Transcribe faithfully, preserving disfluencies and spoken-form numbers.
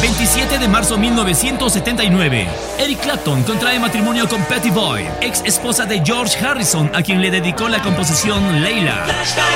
veintisiete de marzo de mil novecientos setenta y nueve. Eric Clapton contrae matrimonio con Pattie Boyd, ex esposa de George Harrison, a quien le dedicó la composición Layla.